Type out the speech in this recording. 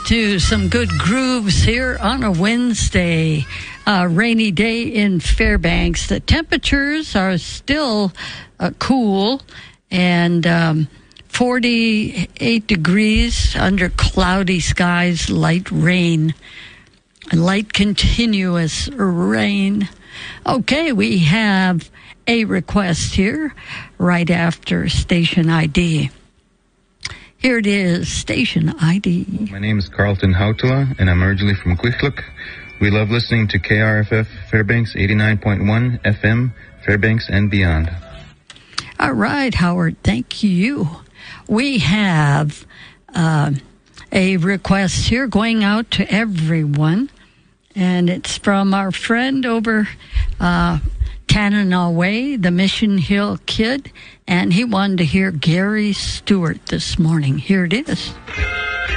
to some good grooves here on a Wednesday, rainy day in Fairbanks. The temperatures are still cool and 48 degrees under cloudy skies, light rain, light continuous rain. Okay, we have a request here right after station ID. Here it is, station ID. My name is Carlton Hautala, and I'm originally from Kwikhluk. We love listening to KRFF Fairbanks 89.1 FM, Fairbanks and beyond. All right, Howard, thank you. We have a request here going out to everyone, and it's from our friend over Tanana Way, the Mission Hill Kid, and he wanted to hear Gary Stewart this morning. Here it is.